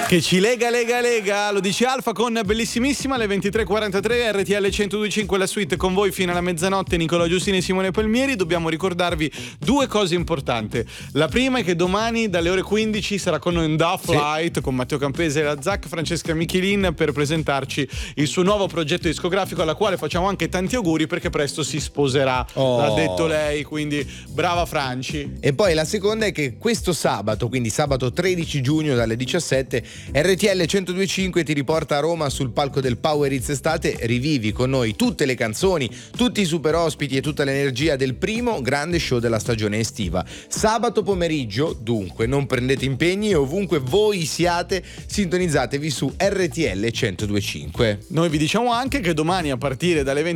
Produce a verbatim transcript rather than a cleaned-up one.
Che ci lega, lega, lega, lo dice Alfa con Bellissimissima alle ventitré e quarantatré, R T L centodue e cinque la suite con voi fino alla mezzanotte, Nicolò Giustini e Simone Palmieri. Dobbiamo ricordarvi due cose importanti. La prima è che domani dalle ore quindici sarà con noi in Da Flight, sì, con Matteo Campese e la Zac, Francesca Michelin, per presentarci il suo nuovo progetto discografico, alla quale facciamo anche tanti auguri perché presto si sposerà, oh. L'ha detto lei, quindi brava Franci. E poi la seconda è che questo sabato, quindi sabato tredici giugno dalle diciassette, R T L centodue e cinque ti riporta a Roma sul palco del Power Hits Estate. Rivivi con noi tutte le canzoni, tutti i super ospiti e tutta l'energia del primo grande show della stagione estiva. Sabato pomeriggio, dunque, non prendete impegni e ovunque voi siate, sintonizzatevi su R T L centodue e cinque. Noi vi diciamo anche che domani a partire dalle venti